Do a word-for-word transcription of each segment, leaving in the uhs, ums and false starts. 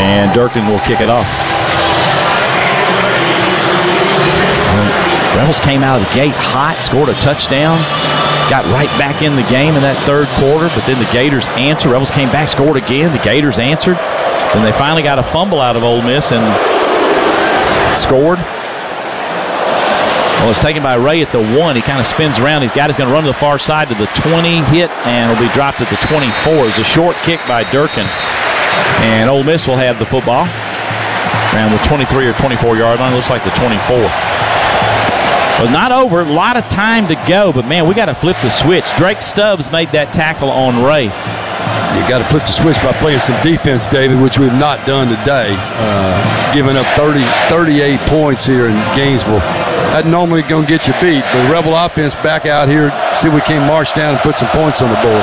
And Durkin will kick it off. Rebels came out of the gate hot, scored a touchdown, got right back in the game in that third quarter, but then the Gators answered. Rebels came back, scored again. The Gators answered. Then they finally got a fumble out of Ole Miss and scored. Well, it's taken by Ray at the one. He kind of spins around. He's got. He's going to run to the far side to the twenty, hit, and will be dropped at the twenty-four. It's a short kick by Durkin, and Ole Miss will have the football around the twenty-three or twenty-four yard line. Looks like the twenty-four. Well, not over. A lot of time to go, but man, we got to flip the switch. Drake Stubbs made that tackle on Ray. You got to flip the switch by playing some defense, David, which we've not done today. Uh, giving up thirty, thirty-eight points here in Gainesville. That normally going to get you beat. The Rebel offense back out here, see if we can march down and put some points on the board.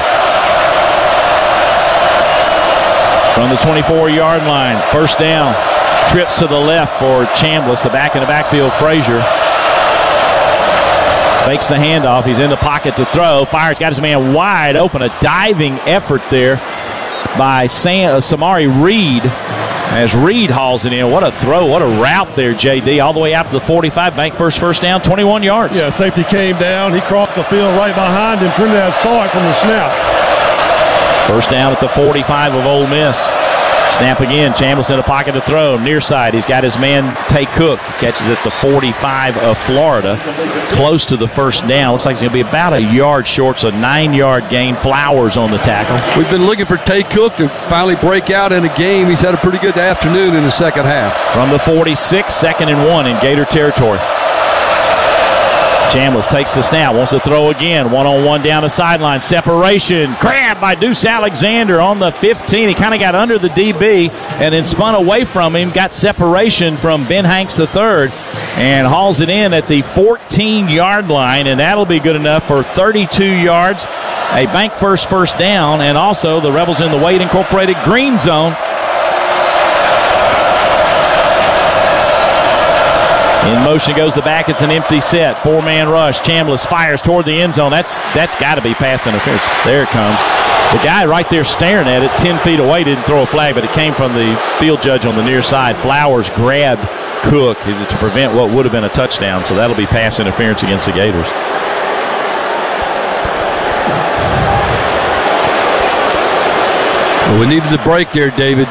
From the twenty-four yard line, first down. Trips to the left for Chambliss. The back in the backfield, Frazier. Fakes the handoff. He's in the pocket to throw. Fires, got his man wide open. A diving effort there by Sam, uh, Samari Reed as Reed hauls it in. What a throw. What a route there, J D. All the way out to the forty-five. Bank first first down, twenty-one yards. Yeah, safety came down. He crossed the field right behind him. Trinidad saw it from the snap. First down at the forty-five of Ole Miss. Snap again. Chambliss in the pocket to throw. Near side. He's got his man, Tay Cook. Catches at the forty-five of Florida. Close to the first down. Looks like he's going to be about a yard short. So nine yard gain. Flowers on the tackle. We've been looking for Tay Cook to finally break out in a game. He's had a pretty good afternoon in the second half. From the forty-six, second and one in Gator territory. Chambliss takes the snap, wants to throw again. One-on-one down the sideline. Separation. Grab by Deuce Alexander on the fifteen. He kind of got under the D B and then spun away from him. Got separation from Ben Hanks the third and hauls it in at the fourteen yard line, and that'll be good enough for thirty-two yards. A bank first first down, and also the Rebels in the Wade Incorporated green zone. In motion goes the back. It's an empty set. Four-man rush. Chambliss fires toward the end zone. That's that's got to be pass interference. There it comes. The guy right there staring at it, ten feet away, didn't throw a flag, but it came from the field judge on the near side. Flowers grabbed Cook to prevent what would have been a touchdown, so that'll be pass interference against the Gators. Well, we needed the break there, David.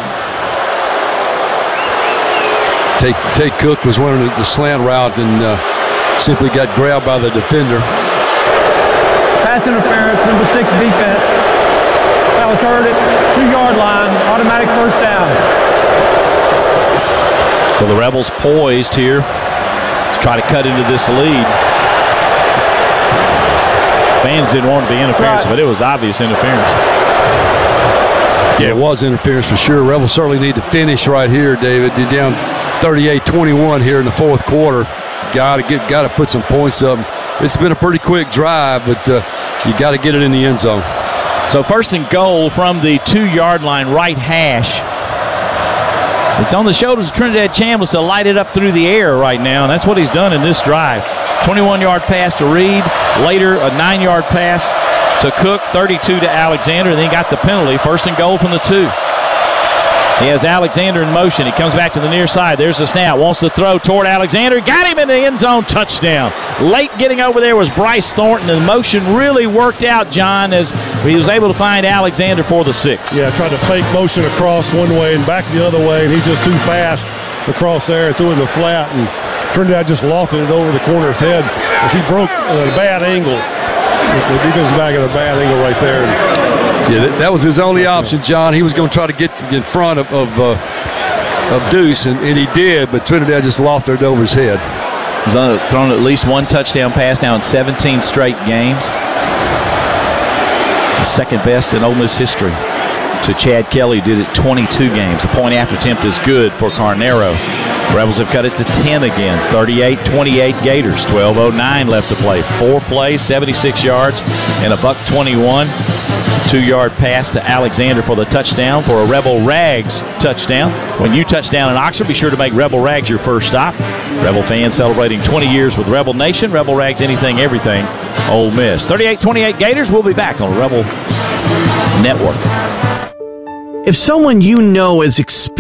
Tay, Tay Cook was running the slant route and uh, simply got grabbed by the defender. Pass interference, number six defense. Foul occurred at two yard line, automatic first down. So the Rebels poised here to try to cut into this lead. Fans didn't want to be interference, right, but it was obvious interference. Yeah, it was interference for sure. Rebels certainly need to finish right here, David. You're down thirty-eight twenty-one here in the fourth quarter. Got to get, got to put some points up. It's been a pretty quick drive, but uh, you got to get it in the end zone. So first and goal from the two yard line, right hash. It's on the shoulders of Trinidad Chambliss to light it up through the air right now, and that's what he's done in this drive. twenty-one yard pass to Reed. Later, a nine yard pass to Cook, thirty-two to Alexander, and then he got the penalty. First and goal from the two. He has Alexander in motion. He comes back to the near side. There's the snap. Wants to throw toward Alexander. Got him in the end zone. Touchdown. Late getting over there was Bryce Thornton. The motion really worked out, John, as he was able to find Alexander for the six. Yeah, tried to fake motion across one way and back the other way, and he's just too fast across there and threw in the flat. And Trinidad just lofted it over the corner's head as he broke at a bad angle. The defensive back at a bad angle right there. Yeah, that, that was his only option, John. He was going to try to get in front of of, uh, of Deuce, and, and he did, but Trinidad just lofted it over his head. He's thrown at least one touchdown pass now in seventeen straight games. It's the second best in Ole Miss history. To Chad Kelly, did it twenty-two games. The point after attempt is good for Carnero. Rebels have cut it to ten again. thirty-eight twenty-eight Gators. twelve oh nine left to play. Four plays, seventy-six yards, and a buck twenty-one. Two-yard pass to Alexander for the touchdown for a Rebel Rags touchdown. When you touch down in Oxford, be sure to make Rebel Rags your first stop. Rebel fans celebrating twenty years with Rebel Nation. Rebel Rags, anything, everything, Ole Miss. thirty-eight twenty-eight Gators. We'll be back on Rebel Network. If someone you know is experiencing